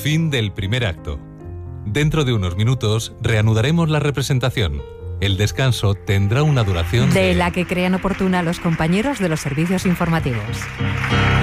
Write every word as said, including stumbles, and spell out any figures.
Fin del primer acto. Dentro de unos minutos reanudaremos la representación. El descanso tendrá una duración de... de la que crean oportuna los compañeros de los servicios informativos.